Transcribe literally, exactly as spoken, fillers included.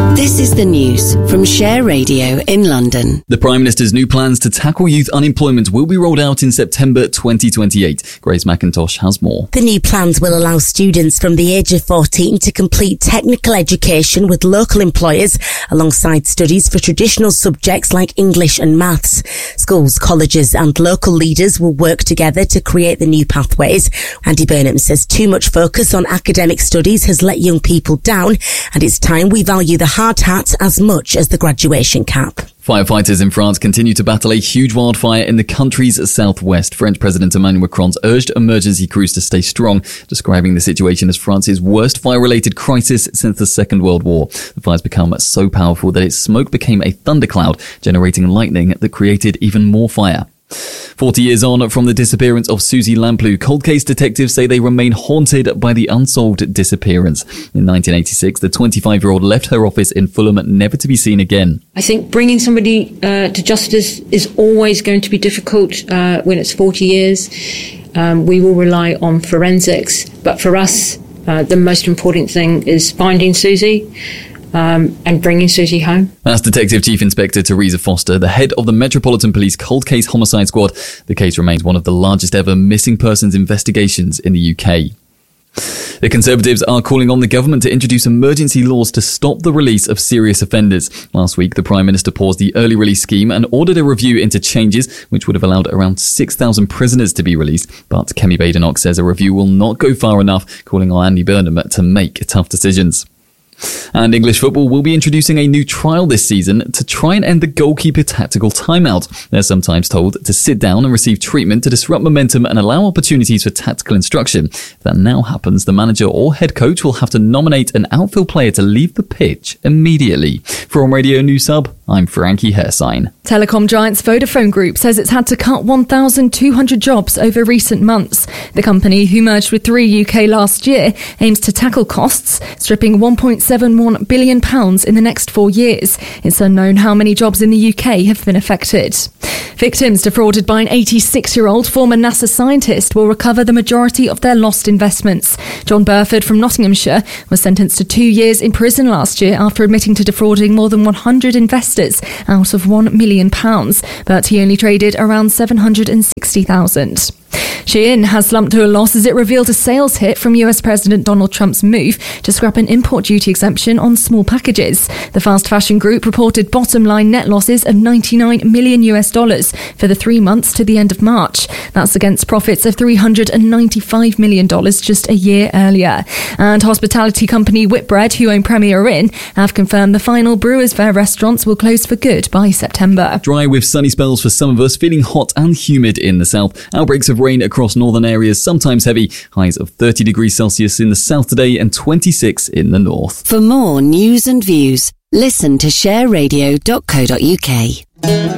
This is the news from Share Radio in London. The Prime Minister's new plans to tackle youth unemployment will be rolled out in September twenty twenty-eight. Grace McIntosh has more. The new plans will allow students from the age of fourteen to complete technical education with local employers alongside studies for traditional subjects like English and maths. Schools, colleges and local leaders will work together to create the new pathways. Andy Burnham says too much focus on academic studies has let young people down, and it's time we value the hard hat as much as the graduation cap. Firefighters in France continue to battle a huge wildfire in the country's southwest. French President Emmanuel Macron urged emergency crews to stay strong, describing the situation as France's worst fire-related crisis since the Second World War. The fires became so powerful that its smoke became a thundercloud, generating lightning that created even more fire. Forty years on from the disappearance of Susie Lamplugh, cold case detectives say they remain haunted by the unsolved disappearance. In nineteen eighty-six, the twenty-five-year-old left her office in Fulham never to be seen again. I think bringing somebody uh, to justice is always going to be difficult uh, when it's forty years. Um, we will rely on forensics, but for us, uh, the most important thing is finding Susie. Um, and bringing Susie home. That's Detective Chief Inspector Teresa Foster, the head of the Metropolitan Police Cold Case Homicide Squad. The case remains one of the largest ever missing persons investigations in the U K. The Conservatives are calling on the government to introduce emergency laws to stop the release of serious offenders. Last week, the Prime Minister paused the early release scheme and ordered a review into changes which would have allowed around six thousand prisoners to be released. But Kemi Badenoch says a review will not go far enough, calling on Andy Burnham to make tough decisions. And English football will be introducing a new trial this season to try and end the goalkeeper tactical timeout. They're sometimes told to sit down and receive treatment to disrupt momentum and allow opportunities for tactical instruction. If that now happens, the manager or head coach will have to nominate an outfield player to leave the pitch immediately. From Radio News Hub, I'm Frankie Hersign. Telecom giants Vodafone Group says it's had to cut one thousand two hundred jobs over recent months. The company, who merged with Three U K last year, aims to tackle costs, stripping one point seven one billion pounds in the next four years. It's unknown how many jobs in the U K have been affected. Victims defrauded by an eighty-six-year-old former NASA scientist will recover the majority of their lost investments. John Burford from Nottinghamshire was sentenced to two years in prison last year after admitting to defrauding more than one hundred investors out of one million pounds, but he only traded around seven hundred sixty thousand. Shein has slumped to a loss as it revealed a sales hit from U S President Donald Trump's move to scrap an import duty exemption on small packages. The fast fashion group reported bottom line net losses of ninety-nine million US dollars for the three months to the end of March. That's against profits of three hundred ninety-five million dollars just a year earlier. And hospitality company Whitbread, who own Premier Inn, have confirmed the final Brewers Fayre restaurants will close for good by September. Dry with sunny spells for some of us, feeling hot and humid in the south. Outbreaks of rain across northern areas, sometimes heavy. Highs of thirty degrees Celsius in the south today and twenty-six in the north. For more news and views, listen to share radio dot co dot uk.